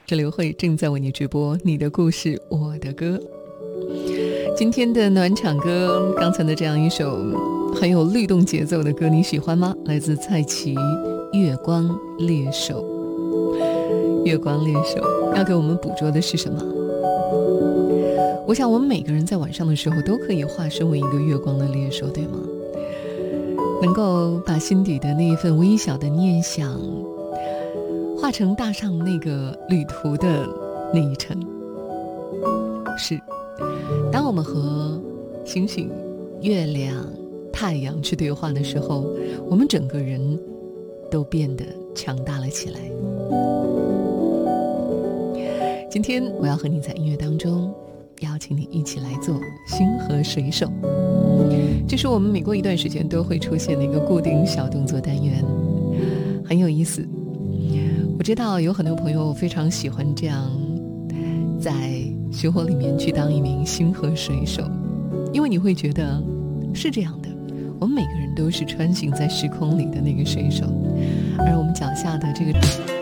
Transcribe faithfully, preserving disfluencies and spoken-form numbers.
这刘慧正在为你直播你的故事我的歌。今天的暖场歌，刚才的这样一首很有律动节奏的歌，你喜欢吗？来自蔡奇《月光猎手》。月光猎手要给我们捕捉的是什么？我想我们每个人在晚上的时候都可以化身为一个月光的猎手，对吗？能够把心底的那一份微小的念想化成踏上那个旅途的那一程。是，当我们和星星、月亮、太阳去对话的时候，我们整个人都变得强大了起来。今天我要和你在音乐当中邀请你一起来做星河水手，这是我们每过一段时间都会出现的一个固定小动作单元，很有意思。我知道有很多朋友非常喜欢这样在生活里面去当一名星河水手，因为你会觉得是这样的，我们每个人都是穿行在时空里的那个水手，而我们脚下的这个